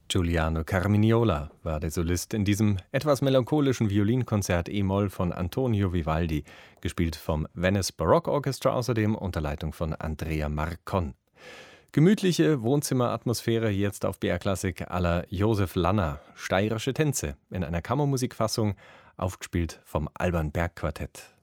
Giuliano Carmignola war der Solist in diesem etwas melancholischen Violinkonzert E-Moll von Antonio Vivaldi, gespielt vom Venice Baroque Orchestra, außerdem unter Leitung von Andrea Marcon. Gemütliche Wohnzimmeratmosphäre jetzt auf BR Klassik à la Josef Lanner. Steirische Tänze in einer Kammermusikfassung, aufgespielt vom Alban Berg Quartett.